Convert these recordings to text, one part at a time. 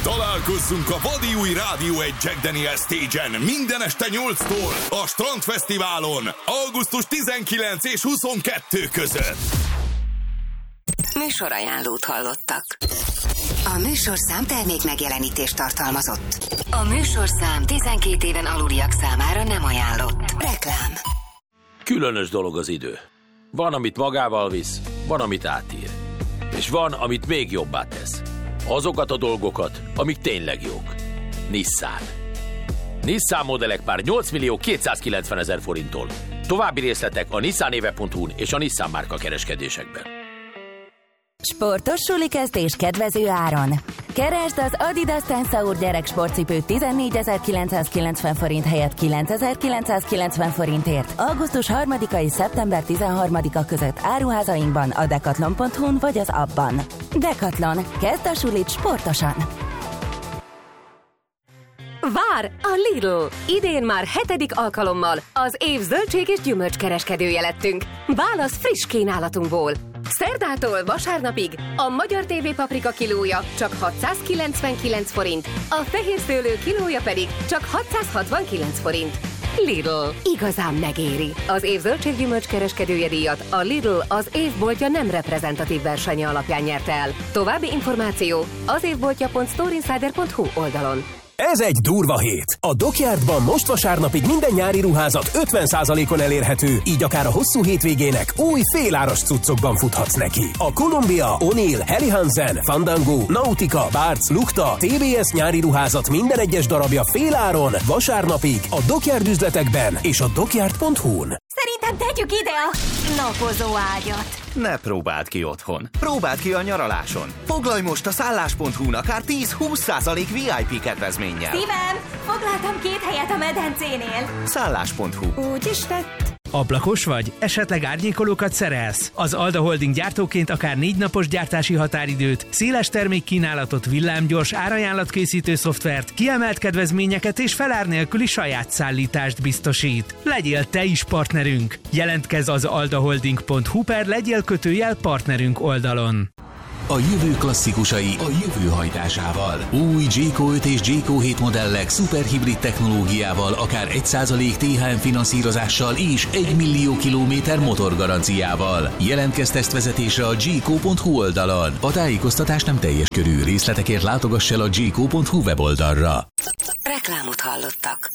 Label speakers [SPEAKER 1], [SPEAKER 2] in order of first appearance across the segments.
[SPEAKER 1] Találkozzunk a vadi új Rádió 1 Jack Daniel Stage-en minden este 8-tól a Strandfesztiválon, augusztus 19 és 22 között.
[SPEAKER 2] Műsorajánlót hallottak. A műsorszám termék megjelenítést tartalmazott. A műsorszám 12 éven aluliak számára nem ajánlott. Reklám.
[SPEAKER 3] Különös dolog az idő. Van, amit magával visz, van, amit átír. És van, amit még jobbá tesz. Azokat a dolgokat, amik tényleg jók. Nissan. Nissan modellek már 8.290.000 forinttól. További részletek a nissanéve.hu-n és a Nissan márka kereskedésekben.
[SPEAKER 4] Sportos sulikezdés kedvező áron. Keresd az Adidas Tensaur gyereksportcipőt 14.990 forint helyett 9.990 forintért augusztus 3-a és szeptember 13-a között áruházainkban, a decathlon.hu-n vagy az appban. Decathlon. Kezd a sulit sportosan!
[SPEAKER 5] Vár a Lidl! Idén már 7. alkalommal az év zöldség és gyümölcskereskedője lettünk. Válasz friss kínálatunkból! Szerdától vasárnapig a magyar TV paprika kilója csak 699 forint, a fehér szőlő kilója pedig csak 669 forint. Lidl. Igazán megéri. Az év zöldséggyümölcs kereskedője díjat a Lidl az évboltja nem reprezentatív versenye alapján nyerte el. További információ az évboltja.storeinsider.hu oldalon.
[SPEAKER 6] Ez egy durva hét. A Dockyardban most vasárnapig minden nyári ruházat 50%-on elérhető, így akár a hosszú hétvégének új féláras cuccokban futhatsz neki. A Columbia, O'Neill, Helly Hansen, Fandango, Nautica, Bart's, Lukta, TBS nyári ruházat minden egyes darabja féláron vasárnapig a Dockyard üzletekben és a dockyard.hu-n.
[SPEAKER 7] Szerintem tegyük ide a napozó ágyat.
[SPEAKER 8] Ne próbáld ki otthon. Próbáld ki a nyaraláson. Foglalj most a szállás.hu-n akár 10-20% VIP kedvezménnyel.
[SPEAKER 7] Szívem, foglaltam 2 helyet a medencénél.
[SPEAKER 8] Szállás.hu.
[SPEAKER 7] Úgyis lett.
[SPEAKER 9] Ablakos vagy? Esetleg árnyékolókat szerelsz? Az Alda Holding gyártóként akár 4 napos gyártási határidőt, széles termékkínálatot, villámgyors árajánlatkészítő szoftvert, kiemelt kedvezményeket és felár nélküli saját szállítást biztosít. Legyél te is partnerünk! Jelentkezz az aldaholding.hu per legyél !partnerünk oldalon.
[SPEAKER 10] A jövő klasszikusai a jövő hajtásával. Új Jayco 5 és Jayco 7 modellek szuperhibrid technológiával, akár 1% THM finanszírozással és 1 millió kilométer motorgaranciával. Jelentkezz tesztvezetésre a jayco.hu oldalon. A tájékoztatás nem teljes körű. Részletekért látogass el a jayco.hu weboldalra.
[SPEAKER 2] Reklámot hallottak.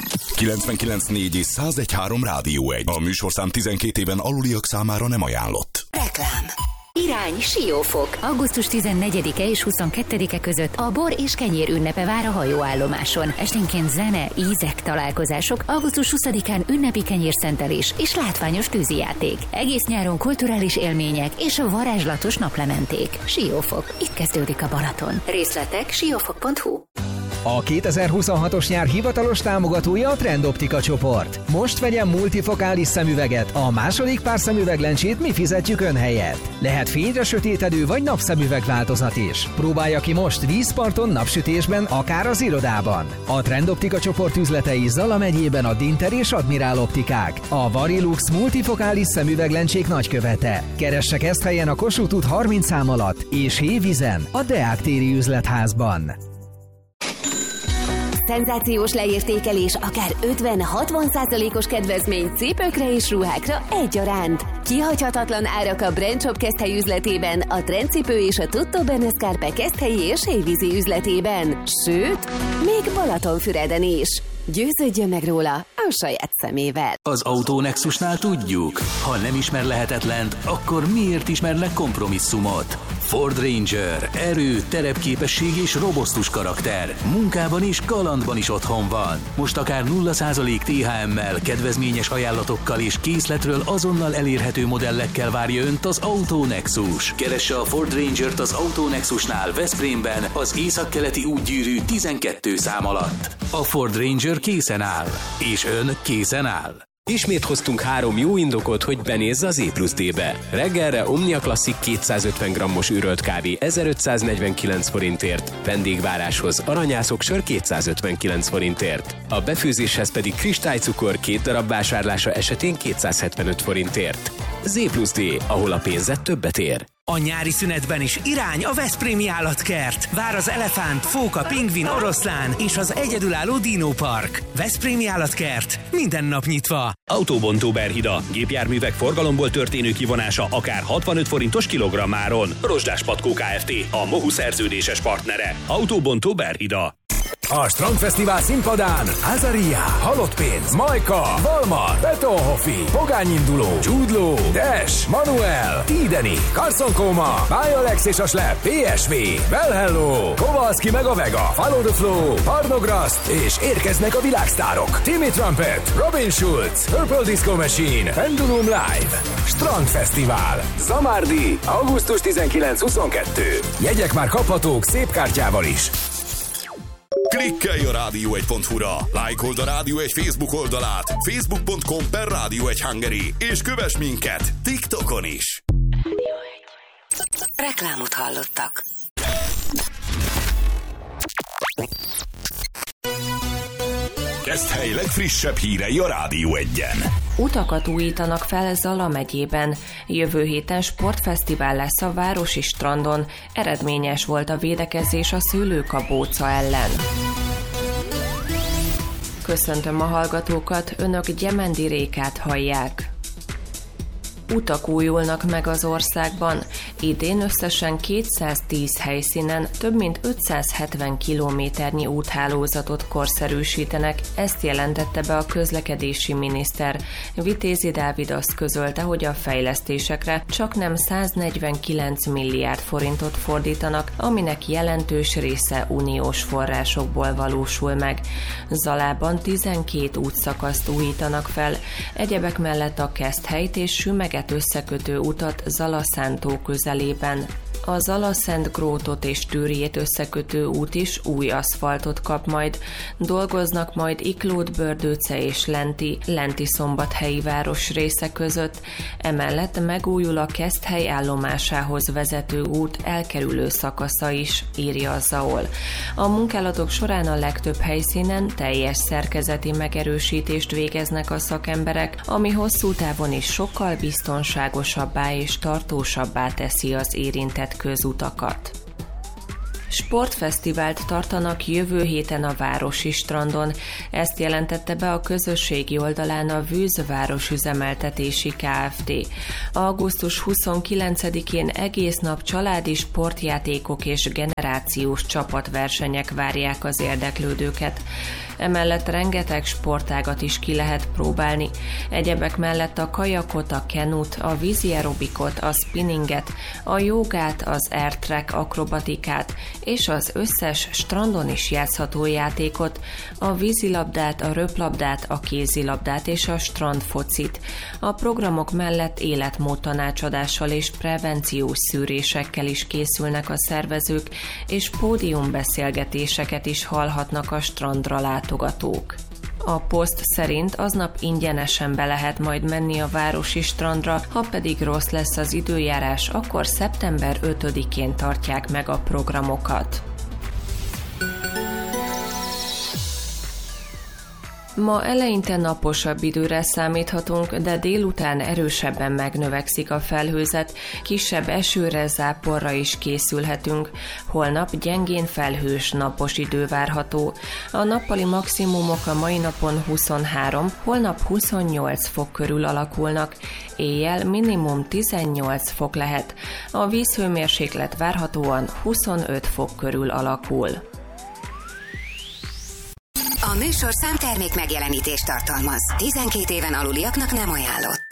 [SPEAKER 1] 99.4 és 101.3 Rádió 1. A műsorszám 12 éven aluliak számára nem ajánlott.
[SPEAKER 2] Reklám. Irány Siófok.
[SPEAKER 11] Augusztus 14-e és 22-e között a bor és kenyér ünnepe vár a hajóállomáson. Esténként zene, ízek, találkozások, augusztus 20-án ünnepi kenyérszentelés és látványos tűzijáték. Egész nyáron kulturális élmények és varázslatos naplementék. Siófok. Itt kezdődik a Balaton. Részletek siófok.hu.
[SPEAKER 12] A 2026-os nyár hivatalos támogatója a Trend Optika csoport. Most vegyen multifokális szemüveget, a második pár szemüveglencsét mi fizetjük ön helyett. Lehet fényre sötétedő vagy napszemüveg változat is. Próbálja ki most vízparton, napsütésben, akár az irodában. A Trend Optika csoport üzletei Zala megyében a Dinter és Admirál Optikák. A Varilux multifokális szemüveglencsék nagykövete. Keresse Keszthelyen a Kossuth út 30 szám alatt és Hévízen a Deák téri üzletházban.
[SPEAKER 5] Szenzációs leértékelés, akár 50-60%-os kedvezmény cipőkre és ruhákra egyaránt. Kihagyhatatlan árak a Brand Shop Keszthely üzletében, a Trendcipő és a Tutto Beneszkárpe keszthelyi és hévízi üzletében. Sőt, még Balatonfüreden is. Győződjön meg róla a saját szemével.
[SPEAKER 10] Az Autonexusnál tudjuk, ha nem ismer lehetetlent, akkor miért ismernek kompromisszumot? Ford Ranger. Erő, terepképesség és robosztus karakter. Munkában és kalandban is otthon van. Most akár 0% THM-mel, kedvezményes ajánlatokkal és készletről azonnal elérhető modellekkel várja önt az Autonexus. Keresse a Ford Rangert az Autonexusnál Veszprémben, az északkeleti útgyűrű 12 szám alatt. A Ford Ranger készen áll. És ön készen áll.
[SPEAKER 13] Ismét hoztunk 3 jó indokot, hogy benézz az E+D-be. Reggelre Omnia Classic 250 g-os ürölt kávé 1549 forintért, vendégváráshoz aranyászok sör 259 forintért. A befőzéshez pedig kristálycukor 2 darab vásárlása esetén 275 forintért. Z+D, ahol a pénzed többet ér.
[SPEAKER 9] A nyári szünetben is irány a veszprémi állatkert. Vár az elefánt, fóka, pingvin, oroszlán és az egyedülálló dinópark. Veszprémi állatkert. Minden nap nyitva.
[SPEAKER 14] Autóbontó Berhida. Gépjárművek forgalomból történő kivonása akár 65 forintos kilogrammáron. Rozsdás Patkó Kft. A Mohu szerződéses partnere. Autóbontó Berhida.
[SPEAKER 6] A Strandfesztivál színpadán Azaria, Halott pénz, Majka, Valmar, Betonhoffi, Pogányinduló, Jude Law, Dash, Manuel, Tideni, Carson Koma, Alex és a Slap, PSV, Well Hello, Kowalski meg a Vega, Follow the Flow, Parnograst, és érkeznek a világsztárok. Timmy Trumpet, Robin Schulz, Purple Disco Machine, Pendulum Live. Strandfesztivál. Zamárdi, augusztus 19-22. Jegyek már kaphatók szép kártyával is.
[SPEAKER 1] Klikkelj a rádió1.hu-ra, lájkold a Rádió 1 Facebook oldalát, facebook.com/Rádió1 és kövess minket TikTokon is.
[SPEAKER 2] Reklámot hallottak.
[SPEAKER 1] Keszthely legfrissebb hírei a Rádió 1-en.
[SPEAKER 15] Utakat újítanak fel Zala megyében. Jövő héten sportfesztivál lesz a városi strandon. Eredményes volt a védekezés a szőlőkabóca ellen. Köszöntöm a hallgatókat, önök Gyemendi Rékát hallják. Utak újulnak meg az országban. Idén összesen 210 helyszínen több mint 570 kilométernyi úthálózatot korszerűsítenek, ezt jelentette be a közlekedési miniszter. Vitézi Dávid azt közölte, hogy a fejlesztésekre csaknem 149 milliárd forintot fordítanak, aminek jelentős része uniós forrásokból valósul meg. Zalában 12 útszakaszt újítanak fel, egyebek mellett a Keszthelyt és Sümeget összekötő utat Zala-Szántó közelében. A Zala-Szentgrótot és Tűrjét összekötő út is új aszfaltot kap majd. Dolgoznak majd Iklód, Bördőce és Lenti-Szombathelyi városrésze között. Emellett megújul a Keszthely állomásához vezető út elkerülő szakasza is, írja a ZAOL. A munkálatok során a legtöbb helyszínen teljes szerkezeti megerősítést végeznek a szakemberek, ami hosszú távon is sokkal biztonságosabbá és tartósabbá teszi az érintett közutakat. Sportfesztivált tartanak jövő héten a városi strandon. Ezt jelentette be a közösségi oldalán a Vűz Városüzemeltetési Kft. Augusztus 29-én egész nap családi sportjátékok és generációs csapatversenyek várják az érdeklődőket. Emellett rengeteg sportágat is ki lehet próbálni. Egyebek mellett a kajakot, a kenut, a vízi aerobikot, a spinninget, a jógát, az airtrack akrobatikát és az összes strandon is játszható játékot, a vízilabdát, a röplabdát, a kézilabdát és a strandfocit. A programok mellett életmódtanácsadással és prevenciós szűrésekkel is készülnek a szervezők, és pódiumbeszélgetéseket is hallhatnak a strandra látogatók. A poszt szerint aznap ingyenesen be lehet majd menni a városi strandra, ha pedig rossz lesz az időjárás, akkor szeptember 5-én tartják meg a programokat. Ma eleinte naposabb időre számíthatunk, de délután erősebben megnövekszik a felhőzet, kisebb esőre, záporra is készülhetünk. Holnap gyengén felhős, napos idő várható. A nappali maximumok a mai napon 23, holnap 28 fok körül alakulnak, éjjel minimum 18 fok lehet. A vízhőmérséklet várhatóan 25 fok körül alakul.
[SPEAKER 2] A műsorszám termék megjelenítést tartalmaz. 12 éven aluliaknak nem ajánlott.